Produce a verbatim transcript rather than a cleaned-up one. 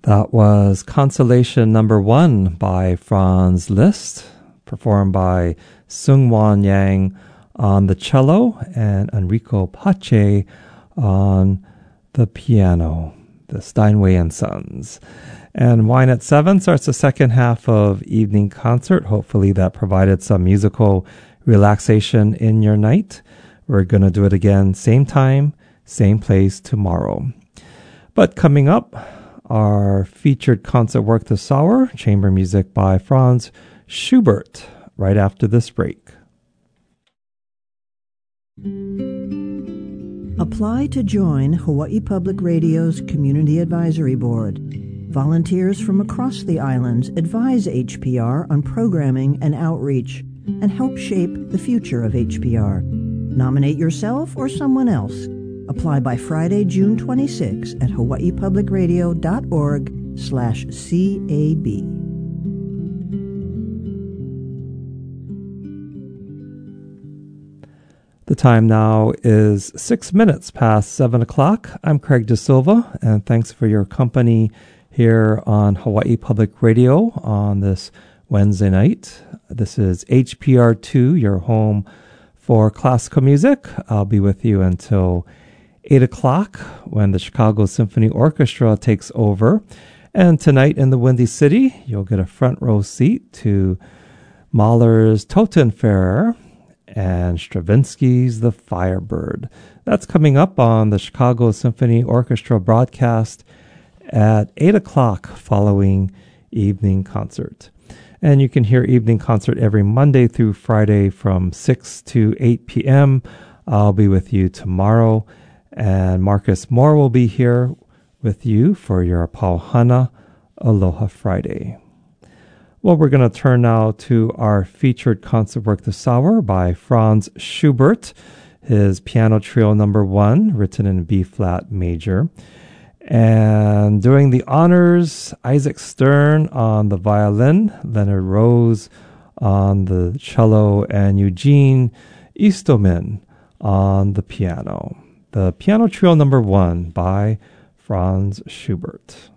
That was Consolation Number One by Franz Liszt, performed by Seung-Won Yang on the cello and Enrico Pace on the piano, the Steinway and Sons. And Wine at Seven starts the second half of Evening Concert. Hopefully that provided some musical relaxation in your night. We're going to do it again, same time, same place tomorrow. But coming up, our featured concert work this hour, chamber music by Franz Schubert, right after this break. Apply to join Hawaii Public Radio's Community Advisory Board. Volunteers from across the islands advise H P R on programming and outreach and help shape the future of H P R. Nominate yourself or someone else. Apply by Friday, June twenty-sixth at hawaiipublicradio.org slash CAB. The time now is six minutes past seven o'clock. I'm Craig De Silva, and thanks for your company here on Hawaii Public Radio on this Wednesday night. This is H P R two, your home for classical music. I'll be with you until eight o'clock when the Chicago Symphony Orchestra takes over. And tonight in the Windy City, you'll get a front row seat to Mahler's Totenfeuer and Stravinsky's The Firebird. That's coming up on the Chicago Symphony Orchestra broadcast at eight o'clock following Evening Concert. And you can hear Evening Concert every Monday through Friday from six to eight p.m. I'll be with you tomorrow. And Marcus Moore will be here with you for your Pauhana Aloha Friday. Well, we're going to turn now to our featured concert work this hour by Franz Schubert, his Piano Trio Number One, written in B-flat major. And doing the honors, Isaac Stern on the violin, Leonard Rose on the cello, and Eugene Eastomin on the piano. The Piano Trio Number One by Franz Schubert.